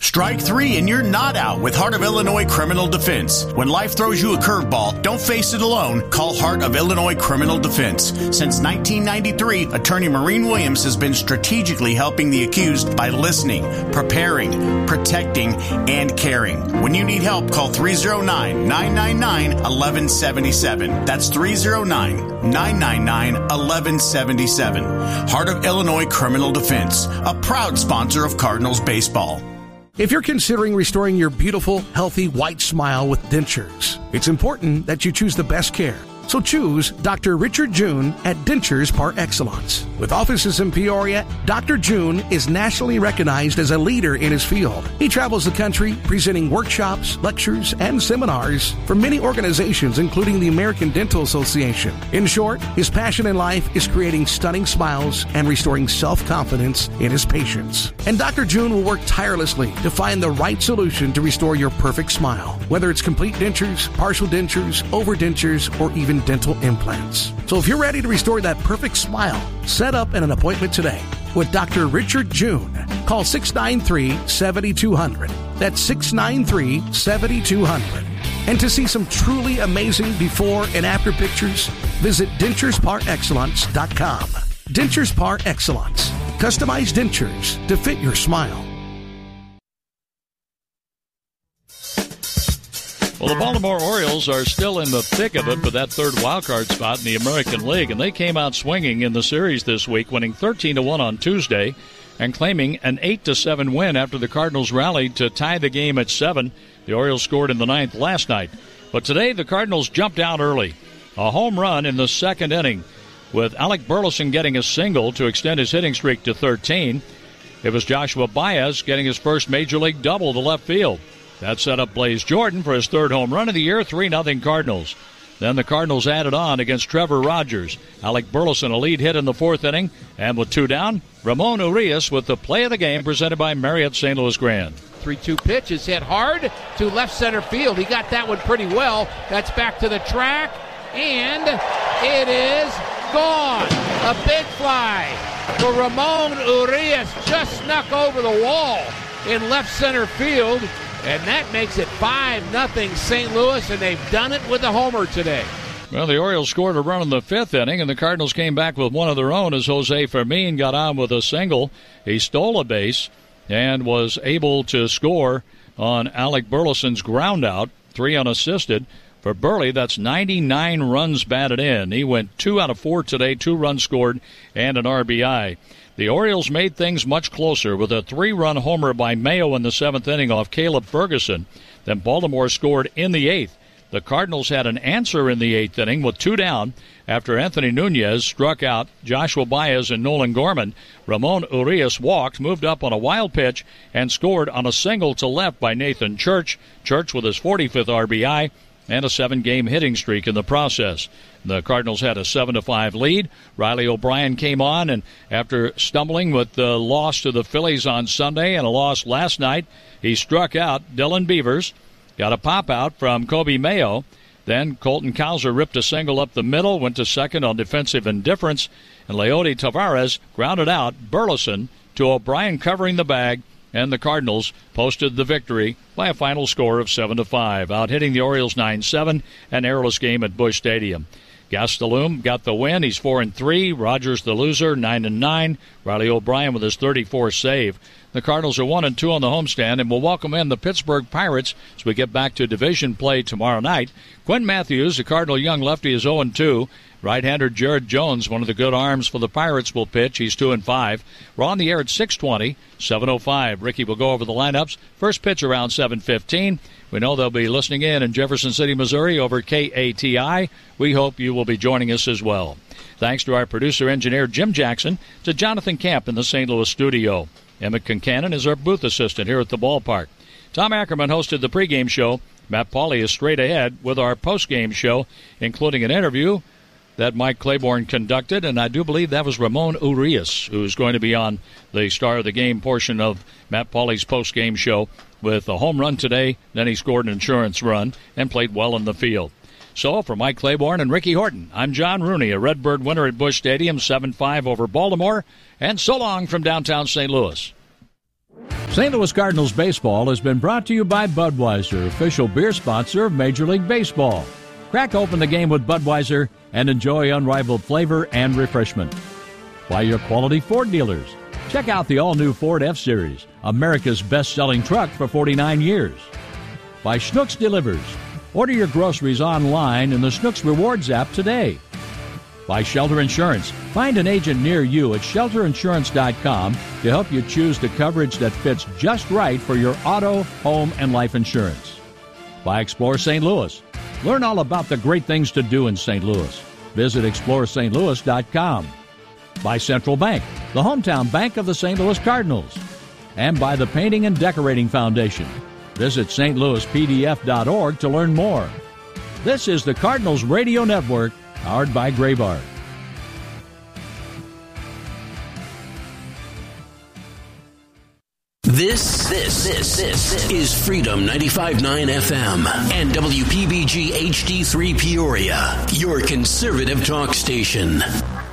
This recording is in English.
Strike three and you're not out with Heart of Illinois Criminal Defense. When life throws you a curveball, don't face it alone. Call Heart of Illinois Criminal Defense. Since 1993, Attorney Maureen Williams has been strategically helping the accused by listening, preparing, protecting, and caring. When you need help, call 309-999-1177. That's 309-999-1177. Heart of Illinois Criminal Defense, a proud sponsor of Cardinals baseball. If you're considering restoring your beautiful, healthy, white smile with dentures, it's important that you choose the best care. So choose Dr. Richard June at Dentures Par Excellence. With offices in Peoria, Dr. June is nationally recognized as a leader in his field. He travels the country presenting workshops, lectures, and seminars for many organizations, including the American Dental Association. In short, his passion in life is creating stunning smiles and restoring self-confidence in his patients. And Dr. June will work tirelessly to find the right solution to restore your perfect smile, whether it's complete dentures, partial dentures, overdentures, or even dental implants. So if you're ready to restore that perfect smile, set up an appointment today with Dr. Richard June. Call 693-7200. That's 693-7200. And to see some truly amazing before and after pictures, visit denturesparexcellence.com. Dentures Par Excellence. Customized dentures to fit your smile. Well, the Baltimore Orioles are still in the thick of it for that third wildcard spot in the American League, and they came out swinging in the series this week, winning 13-1 on Tuesday and claiming an 8-7 win after the Cardinals rallied to tie the game at 7. The Orioles scored in the 9th last night. But today the Cardinals jumped out early. A home run in the second inning with Alec Burleson getting a single to extend his hitting streak to 13. It was Joshua Baez getting his first Major League double to left field. That set up Blaze Jordan for his third home run of the year, 3-0 Cardinals. Then the Cardinals added on against Trevor Rogers. Alec Burleson, a lead hit in the fourth inning. And with two down, Ramon Urias with the play of the game presented by Marriott St. Louis Grand. 3-2 pitch is hit hard to left center field. He got that one pretty well. That's back to the track, and it is gone. A big fly for Ramon Urias, just snuck over the wall in left center field. And that makes it 5-0 St. Louis, and they've done it with a homer today. Well, the Orioles scored a run in the fifth inning, and the Cardinals came back with one of their own as Jose Fermin got on with a single. He stole a base and was able to score on Alec Burleson's ground out, 3 unassisted. For Burley, that's 99 runs batted in. He went 2 out of 4 today, 2 runs scored, and an RBI. The Orioles made things much closer with a 3-run homer by Mayo in the 7th inning off Caleb Ferguson. Then Baltimore scored in the 8th. The Cardinals had an answer in the 8th inning with 2 down after Anthony Nunez struck out Joshua Baez and Nolan Gorman. Ramon Urias walked, moved up on a wild pitch, and scored on a single to left by Nathan Church. Church with his 45th RBI. And a 7-game hitting streak in the process. The Cardinals had a 7-5 lead. Riley O'Brien came on, and after stumbling with the loss to the Phillies on Sunday and a loss last night, he struck out Dylan Beavers, got a pop-out from Kobe Mayo. Then Colton Cowser ripped a single up the middle, went to second on defensive indifference, and Leody Tavares grounded out Burleson to O'Brien covering the bag, and the Cardinals posted the victory by a final score of 7-5, out-hitting the Orioles 9-7, an errorless game at Busch Stadium. Gastelum got the win. He's 4-3. Rogers the loser, 9-9. Riley O'Brien with his 34th save. The Cardinals are 1-2 on the homestand, and will welcome in the Pittsburgh Pirates as we get back to division play tomorrow night. Quinn Matthews, the Cardinal young lefty, is 0-2. Right-hander Jared Jones, one of the good arms for the Pirates, will pitch. He's 2-5. We're on the air at 6:20, 7:05. Ricky will go over the lineups. First pitch around 7:15. We know they'll be listening in Jefferson City, Missouri over KATI. We hope you will be joining us as well. Thanks to our producer-engineer Jim Jackson, to Jonathan Camp in the St. Louis studio. Emmett Concannon is our booth assistant here at the ballpark. Tom Ackerman hosted the pregame show. Matt Pauley is straight ahead with our postgame show, including an interview that Mike Claiborne conducted, and I do believe that was Ramon Urias, who's going to be on the Star of the Game portion of Matt Pauley's postgame show with a home run today. Then he scored an insurance run and played well in the field. So, for Mike Claiborne and Ricky Horton, I'm John Rooney, a Redbird winner at Busch Stadium, 7-5 over Baltimore, and so long from downtown St. Louis. St. Louis Cardinals baseball has been brought to you by Budweiser, official beer sponsor of Major League Baseball. Crack open the game with Budweiser and enjoy unrivaled flavor and refreshment. By your quality Ford dealers. Check out the all-new Ford F-Series, America's best-selling truck for 49 years. By Schnucks Delivers. Order your groceries online in the Schnucks Rewards app today. By Shelter Insurance. Find an agent near you at shelterinsurance.com to help you choose the coverage that fits just right for your auto, home, and life insurance. By Explore St. Louis. Learn all about the great things to do in St. Louis. Visit exploreStLouis.com. By Central Bank, the hometown bank of the St. Louis Cardinals. And by the Painting and Decorating Foundation. Visit stlouispdf.org to learn more. This is the Cardinals Radio Network, powered by Graybar. This is Freedom 95.9 FM and WPBG HD3 Peoria, your conservative talk station.